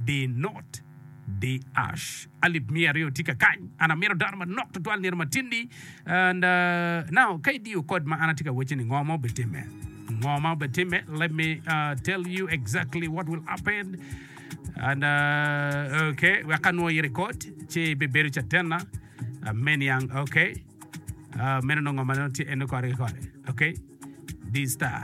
the not the ash alip miario tika kany ana miro darma nok to twal nirma tindi and now kidi ukod ma anatika wechini ngomo betime let me tell you exactly what will happen and okay we can record che beberu chatena many young okay meno no ngoma noti eno kore okay this star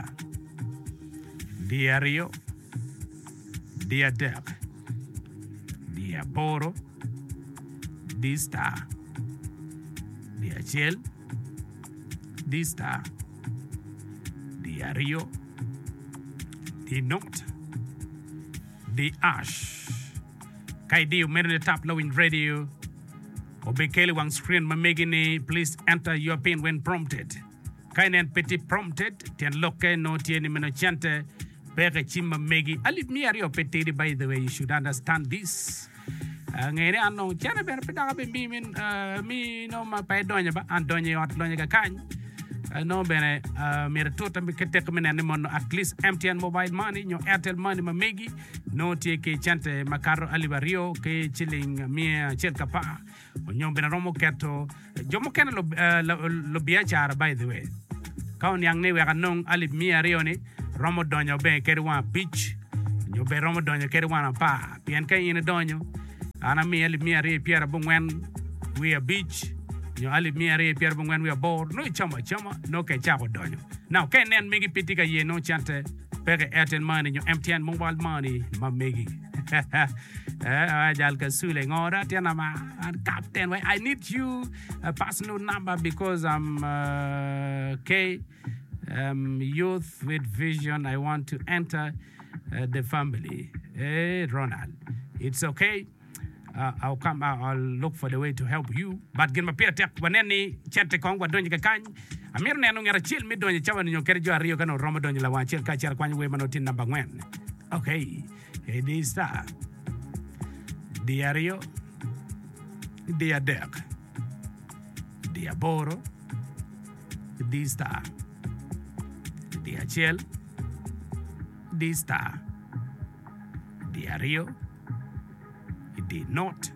diario dia dep dia boro this star dia chel this star dia rio the note the ash kai di umene tap lowing radio obekele wang screen mamegini please enter your pin when prompted kainen petit prompted ten loke no tieni meno chante bega chimma megi alip mi ario petit by the way you should understand this ngere anno chana ber pedaga be mi no ma pay donya ba an donya wat donya ga kany no bene mere tota mi kete ko menen mon at least MTN mobile money nyo Airtel money ma megi no tie ke chante makaro alibario ke chilling mi chel kapa nyo bene romo keto jomo ken lo biya chara by the way kaun yang ne we kanong alip mi ario ni romo donyo be kerwa beach nyo be romo donyo kerwa pa pien kan ina donyo ana mi alip mi ario piera bungwen we a beach nyo alip mi are pier bungwen we board no chama no ke chako donyo now ken nen migi pitika ye no chante pege Airtel money nyo MTN mobile money ma migi jal ka sule ngora tena ma captain why I need you a personal number because I'm youth with vision I want to enter the family Ronald it's okay I'll come out. I'll look for the way to help you. But get my peer tek waneni chente kong wa donyi kakany. Amir nenu ngera chill mi donyi chawa ninyo kerjo ario kano romo donyi la wan chill kachara kwanyi we manotin namba ngwen. Okay. Hey, this star. Dia Rio. Dia Dek. Dia Boro. This star. Dia Chill. This star. Dia Rio. The not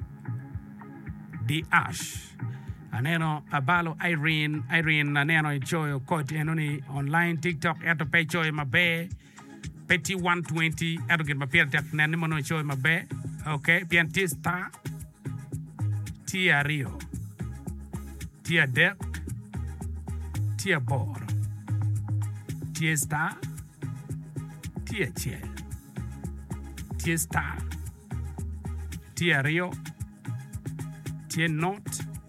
the ash aneno abalo Irene aneno ichoyo koti enoni online TikTok eto pe choyo mabe peti 120 eto get mapier tek nani mono choyo mabe okay piantista tia Rio tia Dek tia Bor tia Star tia Chel tia Star tia Rio, tia Not,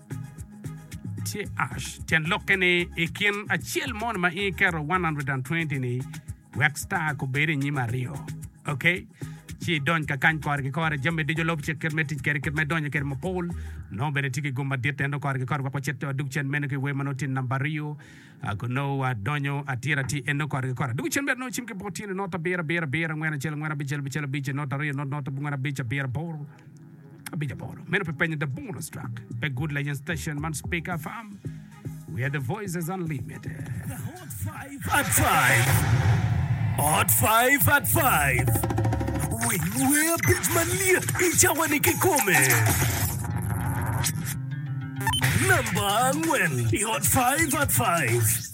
tia Ash. Tian lokene ikin a chill mon ma ikero 120 ni wexta ko beri nyima Rio. Okay? Chi don ka kan kor ki kor jambe dijo lop che ker meti ker me don ker mo pol no bene tiki gumba diete no kor ki kor ko chetto duk chen men ke we manotin number Rio ko no donyo atira ti eno kor ki kor duk chen be no chim ke potine no ta bera ngwana chel ngwana bichel no ta Rio no ta ngwana bicha bera bor Bija Boro. Meno preparing the bonus track. Be good legend station, man speaker fam. We are the voices unlimited. The Hot 5 at 5. Hot 5 at 5. We're Bridgeman Liat. Ichawan ikikome. Number 1. The Hot 5 at 5.